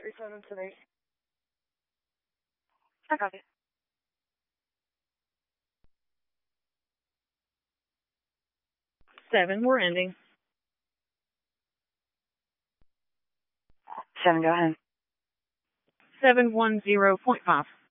37 today. I got it. 7, we're ending. 7, go ahead. 710.5.